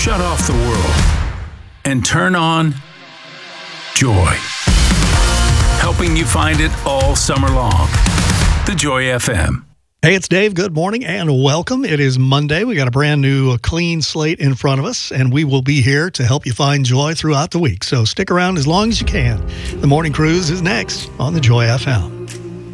Shut off the world and turn on Joy. Helping you find it all summer long. The Joy FM. Hey, it's Dave. Good morning and welcome. It is Monday. We got a brand new clean slate in front of us, and we will be here to help you find joy throughout the week. So stick around as long as you can. The Morning Cruise is next on the Joy FM.